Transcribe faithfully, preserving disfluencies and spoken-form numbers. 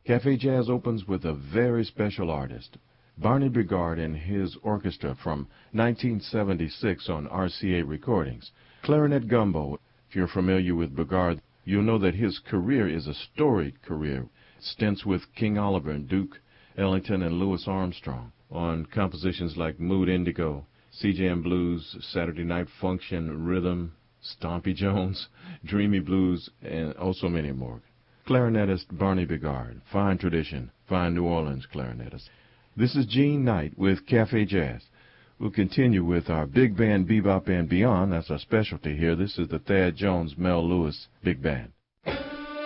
Cafe Jazz opens with a very special artist, Barney Bigard and his orchestra from nineteen seventy-six on R C A Recordings. Clarinet Gumbo. If you're familiar with Bigard, you'll know that his career is a storied career. Stints with King Oliver and Duke Ellington and Louis Armstrong on compositions like Mood Indigo, C J M Blues, Saturday Night Function, Rhythm, Stompy Jones, Dreamy Blues, and also many more. Clarinetist Barney Bigard, fine tradition, fine New Orleans clarinetist. This is Gene Knight with Cafe Jazz. We'll continue with our big band bebop and beyond. That's our specialty here. This is the Thad Jones Mel Lewis Big Band.